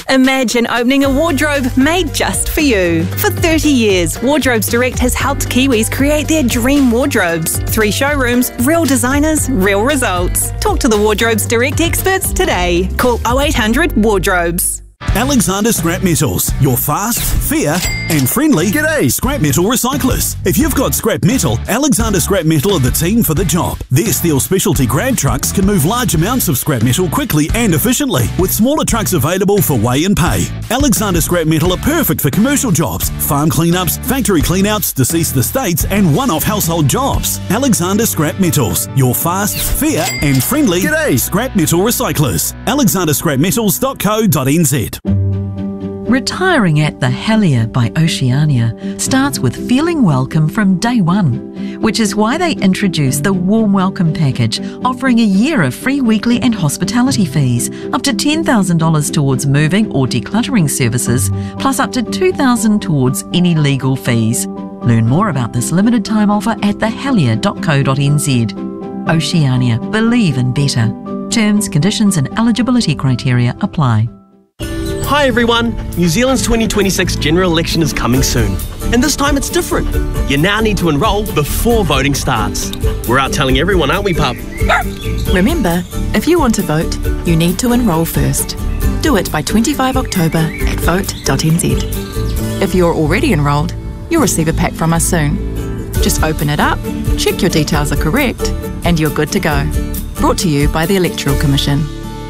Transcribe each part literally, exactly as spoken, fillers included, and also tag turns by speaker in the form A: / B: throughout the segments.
A: Imagine opening a wardrobe made just for you. For thirty years, Wardrobes Direct has helped Kiwis create their dream wardrobes. Three showrooms, real designers, real results. Talk to the Wardrobes Direct experts today. Call oh eight hundred wardrobes.
B: Alexander Scrap Metals, your fast, fair and friendly G'day scrap metal recyclers. If you've got scrap metal, Alexander Scrap Metal are the team for the job. Their steel specialty grab trucks can move large amounts of scrap metal quickly and efficiently, with smaller trucks available for weigh and pay. Alexander Scrap Metal are perfect for commercial jobs, farm cleanups, factory cleanouts, deceased estates and one-off household jobs. Alexander Scrap Metals, your fast, fair and friendly G'day scrap metal recyclers. alexander scrap metals dot co dot n z.
C: Retiring at the Helier by Oceania starts with feeling welcome from day one, which is why they introduced the Warm Welcome Package, offering a year of free weekly and hospitality fees, up to ten thousand dollars towards moving or decluttering services, plus up to two thousand dollars towards any legal fees. Learn more about this limited time offer at the helier dot co dot n z. Oceania, believe in better. Terms, conditions and eligibility criteria apply.
D: Hi everyone! New Zealand's twenty twenty-six general election is coming soon. And this time it's different. You now need to enrol before voting starts. We're out telling everyone, aren't we, pup?
E: Remember, if you want to vote, you need to enrol first. Do it by the twenty-fifth of October at vote dot n z. If you're already enrolled, you'll receive a pack from us soon. Just open it up, check your details are correct, and you're good to go. Brought to you by the Electoral Commission.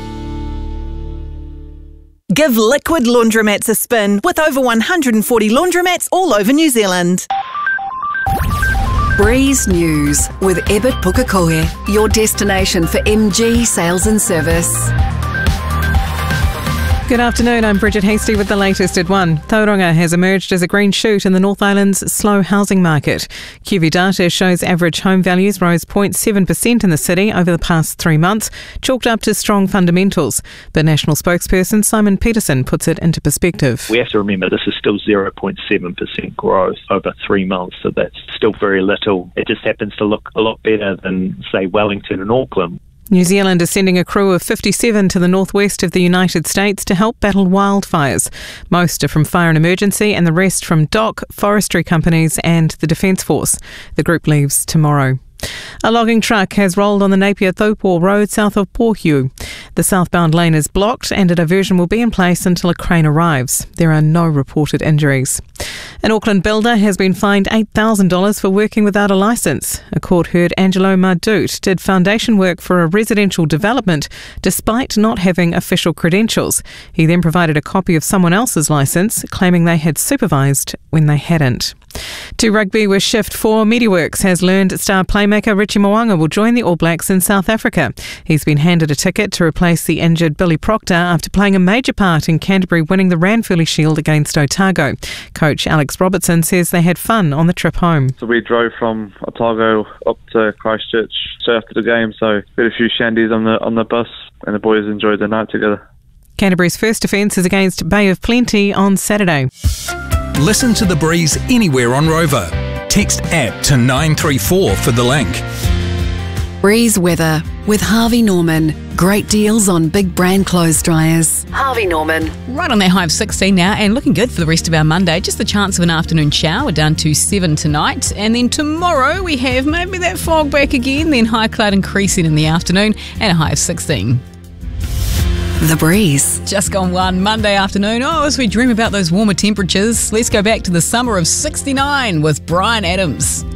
A: Give Liquid Laundromats a spin with over one hundred forty laundromats all over New Zealand.
F: Breeze News with Ebert Pukekohe, your destination for M G sales and service.
G: Good afternoon, I'm Bridget Hasty with the latest at one. Tauranga has emerged as a green shoot in the North Island's slow housing market. Q V data shows average home values rose zero point seven percent in the city over the past three months, chalked up to strong fundamentals. But national spokesperson Simon Peterson puts it into perspective.
H: We have to remember this is still zero point seven percent growth over three months, so that's still very little. It just happens to look a lot better than, say, Wellington and Auckland.
G: New Zealand is sending a crew of fifty-seven to the northwest of the United States to help battle wildfires. Most are from Fire and Emergency and the rest from D O C, forestry companies and the Defence Force. The group leaves tomorrow. A logging truck has rolled on the Napier-Taupo Road south of Pōheu. The southbound lane is blocked and a diversion will be in place until a crane arrives. There are no reported injuries. An Auckland builder has been fined eight thousand dollars for working without a licence. A court heard Angelo Mardut did foundation work for a residential development despite not having official credentials. He then provided a copy of someone else's licence, claiming they had supervised when they hadn't. To rugby with Shift four, MediaWorks has learned star playmaker Richie Mo'unga will join the All Blacks in South Africa. He's been handed a ticket to replace the injured Billy Proctor after playing a major part in Canterbury winning the Ranfurly Shield against Otago. Coach Alex Robertson says they had fun on the trip home.
I: So we drove from Otago up to Christchurch straight after the game, so we had a few shandies on the on the bus and the boys enjoyed the night together.
G: Canterbury's first defence is against Bay of Plenty on Saturday.
J: Listen to The Breeze anywhere on Rover. Text app to nine three four for the link.
F: Breeze weather with Harvey Norman. Great deals on big brand clothes dryers. Harvey Norman.
K: Right on that high of sixteen now and looking good for the rest of our Monday. Just the chance of an afternoon shower down to seven tonight. And then tomorrow we have maybe that fog back again, then high cloud increasing in the afternoon and a high of sixteen.
F: The Breeze.
K: Just gone one Monday afternoon. Oh, as we dream about those warmer temperatures, let's go back to the summer of sixty-nine with Bryan Adams.